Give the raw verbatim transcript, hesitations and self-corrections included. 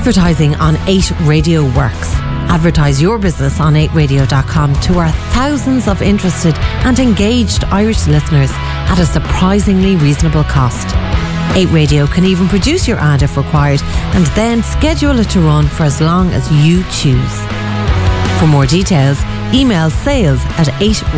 Advertising on eight Radio works. Advertise your business on eight radio dot com to our thousands of interested and engaged Irish listeners at a surprisingly reasonable cost. eight Radio can even produce your ad if required and then schedule it to run for as long as you choose. For more details, email sales at eight